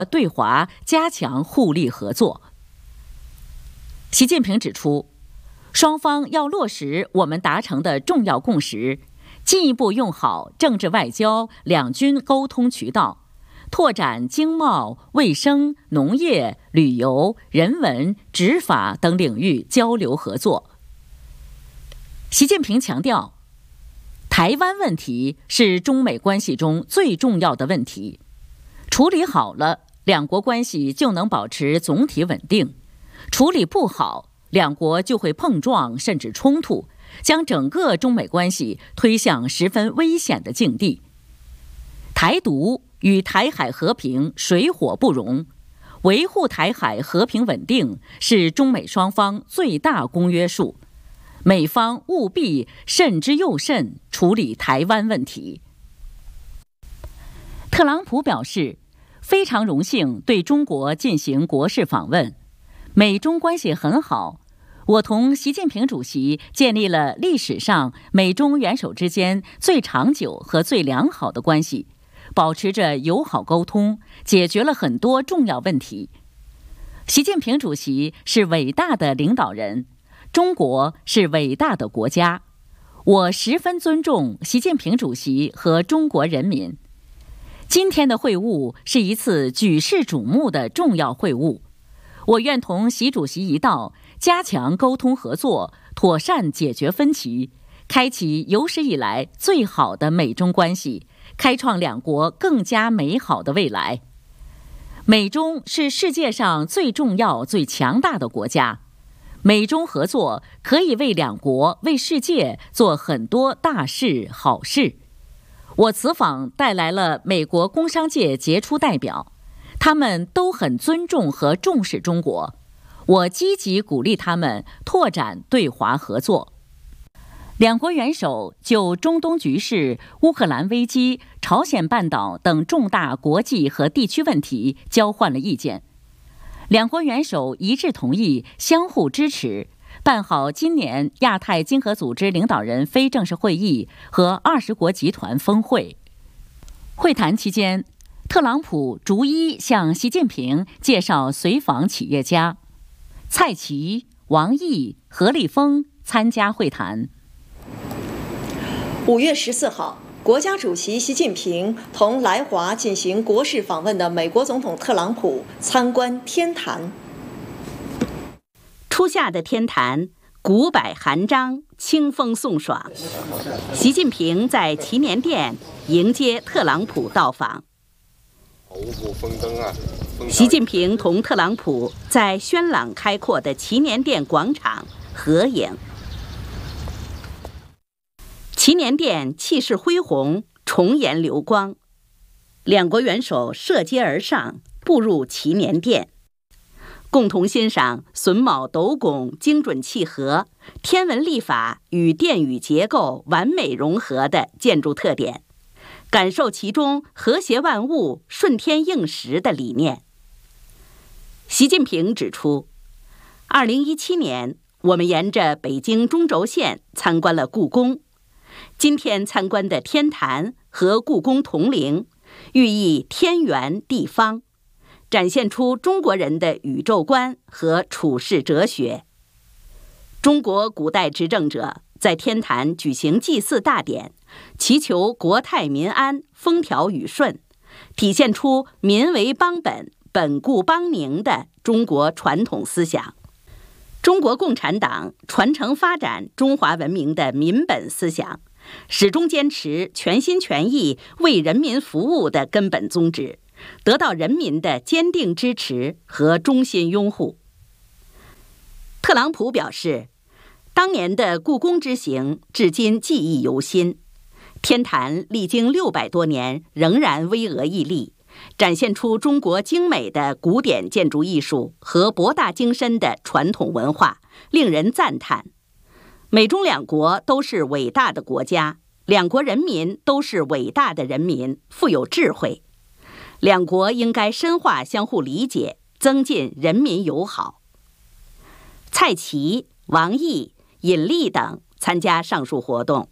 对华加强互利合作。习近平指出，双方要落实我们达成的重要共识，进一步用好政治外交、两军沟通渠道，拓展经贸、卫生、农业、旅游、人文、执法等领域交流合作。习近平强调，台湾问题是中美关系中最重要的问题，处理好了，两国关系就能保持总体稳定；处理不好，两国就会碰撞甚至冲突，将整个中美关系推向十分危险的境地。台独与台海和平水火不容，维护台海和平稳定是中美双方最大公约数，美方务必慎之又慎处理台湾问题。特朗普表示，非常荣幸对中国进行国事访问，美中关系很好，我同习近平主席建立了历史上美中元首之间最长久和最良好的关系，保持着友好沟通，解决了很多重要问题。习近平主席是伟大的领导人，中国是伟大的国家，我十分尊重习近平主席和中国人民。今天的会晤是一次举世瞩目的重要会晤，我愿同习主席一道，加强沟通合作，妥善解决分歧，开启有史以来最好的美中关系，开创两国更加美好的未来。美中是世界上最重要、最强大的国家，美中合作可以为两国、为世界做很多大事、好事。我此访带来了美国工商界杰出代表，他们都很尊重和重视中国，我积极鼓励他们拓展对华合作。两国元首就中东局势、乌克兰危机、朝鲜半岛等重大国际和地区问题交换了意见。两国元首一致同意相互支持，办好今年亚太经合组织领导人非正式会议和20国集团峰会。会谈期间，特朗普逐一向习近平介绍随访企业家，蔡奇、王毅、何立峰参加会谈。 5月14号，国家主席习近平同来华进行国事访问的美国总统特朗普参观天坛。 初夏的天坛，古柏含章，清风送爽。习近平在祈年殿迎接特朗普到访。习近平同特朗普在轩朗开阔的祈年殿广场合影。祈年殿气势恢宏，重颜流光，两国元首涉阶而上，步入祈年殿，共同欣赏榫卯斗拱精准契合、天文历法与殿宇结构完美融合的建筑特点，感受其中和谐万物、顺天应时的理念。习近平指出，2017年我们沿着北京中轴线参观了故宫，今天参观的天坛和故宫同龄，寓意天圆地方，展现出中国人的宇宙观和处世哲学。中国古代执政者在天坛举行祭祀大典，祈求国泰民安、风调雨顺，体现出民为邦本、本固邦宁的中国传统思想。中国共产党传承发展中华文明的民本思想，始终坚持全心全意为人民服务的根本宗旨，得到人民的坚定支持和衷心拥护。特朗普表示，当年的故宫之行至今记忆犹新，天坛历经600多年仍然巍峨屹立，展现出中国精美的古典建筑艺术和博大精深的传统文化，令人赞叹。美中两国都是伟大的国家，两国人民都是伟大的人民，富有智慧。两国应该深化相互理解，增进人民友好。蔡奇、王毅、尹力等参加上述活动。